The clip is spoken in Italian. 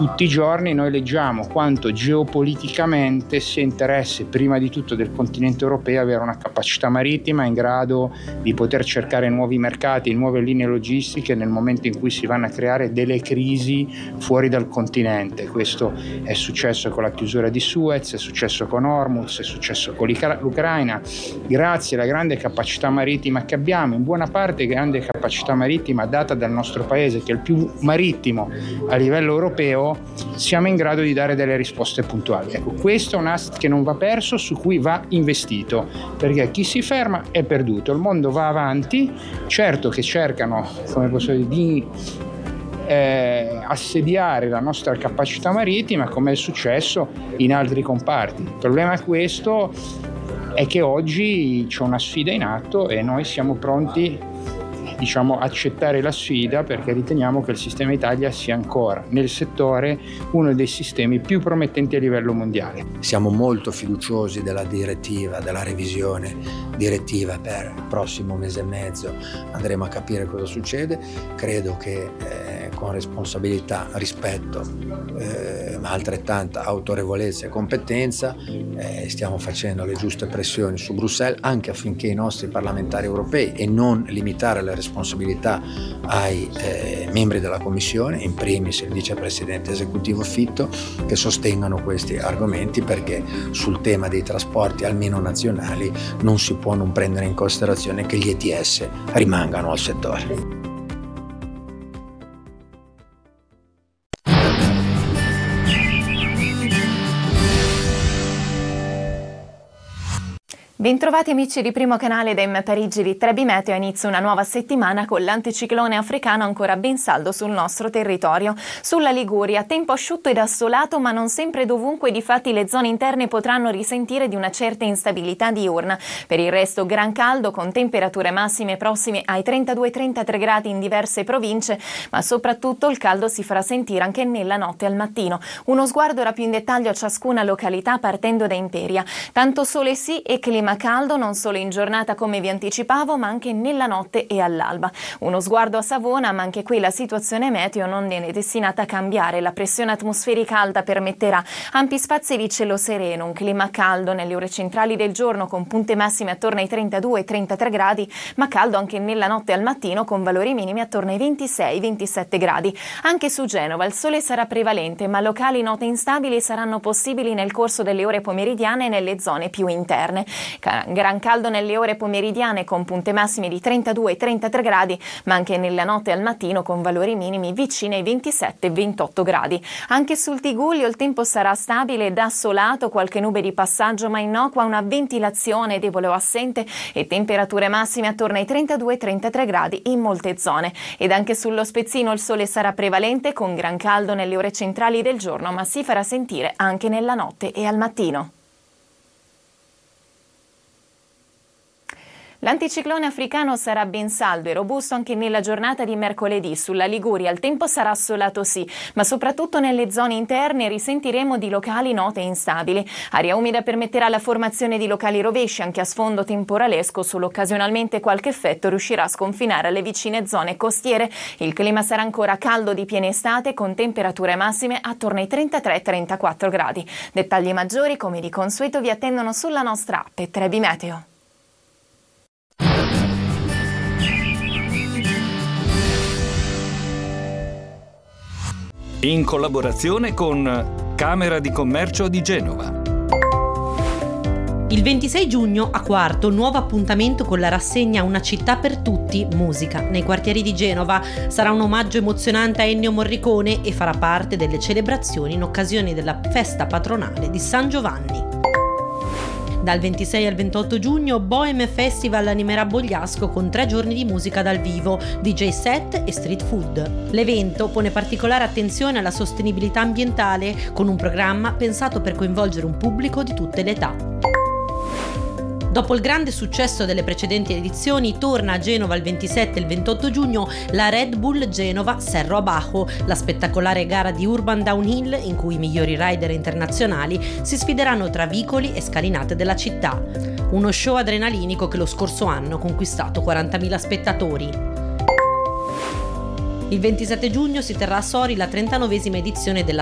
tutti i giorni noi leggiamo quanto geopoliticamente sia interesse prima di tutto del continente europeo avere una capacità marittima in grado di poter cercare nuovi mercati, nuove linee logistiche nel momento in cui si vanno a creare delle crisi fuori dal continente. Questo è successo con la chiusura di Suez, è successo con Hormuz, è successo con l'Ucraina. Grazie alla grande capacità marittima che abbiamo, in buona parte grande capacità marittima data dal nostro paese, che è il più marittimo a livello europeo, siamo in grado di dare delle risposte puntuali. Ecco, questo è un asset che non va perso, su cui va investito, perché chi si ferma è perduto. Il mondo va avanti, certo che cercano, come posso dire, di assediare la nostra capacità marittima, come è successo in altri comparti. Il problema è questo, è che oggi c'è una sfida in atto e noi siamo pronti, accettare la sfida, perché riteniamo che il sistema Italia sia ancora nel settore uno dei sistemi più promettenti a livello mondiale. Siamo molto fiduciosi della direttiva, della revisione direttiva per il prossimo mese e mezzo. Andremo a capire cosa succede. Credo che con responsabilità, rispetto, ma altrettanta autorevolezza e competenza stiamo facendo le giuste pressioni su Bruxelles, anche affinché i nostri parlamentari europei, e non limitare le responsabilità ai membri della Commissione, in primis il vicepresidente esecutivo Fitto, che sostengano questi argomenti, perché sul tema dei trasporti, almeno nazionali, non si può non prendere in considerazione che gli ETS rimangano al settore. Bentrovati amici di Primo Canale da Parigi di Trebi Meteo. Inizia una nuova settimana con l'anticiclone africano ancora ben saldo sul nostro territorio. Sulla Liguria, tempo asciutto ed assolato, ma non sempre dovunque. Difatti le zone interne potranno risentire di una certa instabilità diurna. Per il resto gran caldo, con temperature massime prossime ai 32-33 gradi in diverse province, ma soprattutto il caldo si farà sentire anche nella notte al mattino. Uno sguardo ora più in dettaglio a ciascuna località, partendo da Imperia. Tanto sole sì e clima caldo non solo in giornata come vi anticipavo, ma anche nella notte e all'alba. Uno sguardo a Savona, ma anche qui la situazione meteo non è destinata a cambiare. La pressione atmosferica alta permetterà ampi spazi di cielo sereno, un clima caldo nelle ore centrali del giorno con punte massime attorno ai 32-33 gradi, ma caldo anche nella notte e al mattino con valori minimi attorno ai 26-27 gradi. Anche su Genova il sole sarà prevalente, ma locali note instabili saranno possibili nel corso delle ore pomeridiane nelle zone più interne. Gran caldo nelle ore pomeridiane con punte massime di 32-33 gradi, ma anche nella notte e al mattino con valori minimi vicini ai 27-28 gradi. Anche sul Tigullio il tempo sarà stabile ed assolato, qualche nube di passaggio ma innocua, una ventilazione debole o assente e temperature massime attorno ai 32-33 gradi in molte zone. Ed anche sullo Spezzino il sole sarà prevalente con gran caldo nelle ore centrali del giorno, ma si farà sentire anche nella notte e al mattino. L'anticiclone africano sarà ben saldo e robusto anche nella giornata di mercoledì. Sulla Liguria il tempo sarà assolato sì, ma soprattutto nelle zone interne risentiremo di locali note instabili. Aria umida permetterà la formazione di locali rovesci anche a sfondo temporalesco, solo occasionalmente qualche effetto riuscirà a sconfinare alle vicine zone costiere. Il clima sarà ancora caldo di piena estate con temperature massime attorno ai 33-34 gradi. Dettagli maggiori come di consueto vi attendono sulla nostra app Trebi Meteo. In collaborazione con Camera di Commercio di Genova. Il 26 giugno a Quarto, nuovo appuntamento con la rassegna Una città per tutti, musica. Nei quartieri di Genova sarà un omaggio emozionante a Ennio Morricone e farà parte delle celebrazioni in occasione della festa patronale di San Giovanni. Dal 26 al 28 giugno Bohem Festival animerà Bogliasco con 3 giorni di musica dal vivo, DJ set e street food. L'evento pone particolare attenzione alla sostenibilità ambientale con un programma pensato per coinvolgere un pubblico di tutte le età. Dopo il grande successo delle precedenti edizioni, torna a Genova il 27 e il 28 giugno la Red Bull Genova Cerro Abajo, la spettacolare gara di Urban Downhill in cui i migliori rider internazionali si sfideranno tra vicoli e scalinate della città. Uno show adrenalinico che lo scorso anno ha conquistato 40.000 spettatori. Il 27 giugno si terrà a Sori la 39esima edizione della